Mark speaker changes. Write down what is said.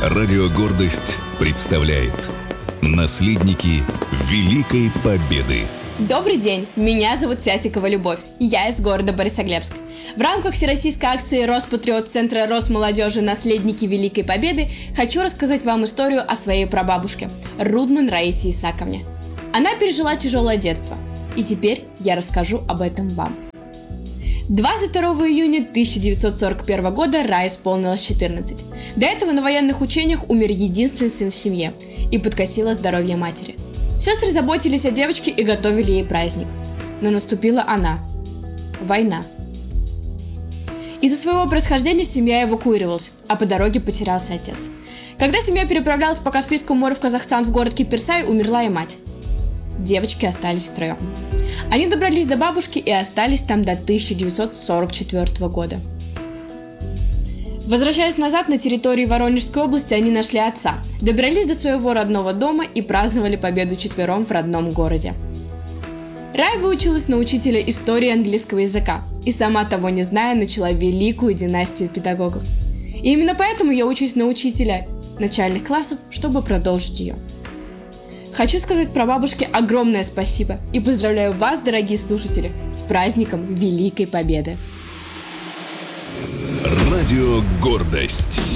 Speaker 1: Радио «Гордость» представляет «Наследники Великой Победы».
Speaker 2: Добрый день, меня зовут Сясикова Любовь, я из города Борисоглебск. В рамках всероссийской акции Роспатриот Центра Росмолодежи «Наследники Великой Победы» хочу рассказать вам историю о своей прабабушке Рудман Раисе Исааковне. Она пережила тяжелое детство, и теперь я расскажу об этом вам. 22 июня 1941 года Рае исполнилось 14. До этого на военных учениях умер единственный сын в семье и подкосило здоровье матери. Сестры заботились о девочке и готовили ей праздник. Но наступила она. Война. Из-за своего происхождения семья эвакуировалась, а по дороге потерялся отец. Когда семья переправлялась по Каспийскому морю в Казахстан в город Кирпирсай, умерла и мать. Девочки остались втроем. Они добрались до бабушки и остались там до 1944 года. Возвращаясь назад на территории Воронежской области, они нашли отца, добрались до своего родного дома и праздновали победу четвером в родном городе. Рая выучилась на учителя истории английского языка и, сама того не зная, начала великую династию педагогов. И именно поэтому я учусь на учителя начальных классов, чтобы продолжить ее. Хочу сказать прабабушке огромное спасибо и поздравляю вас, дорогие слушатели, с праздником Великой Победы!
Speaker 1: Радио «Гордость».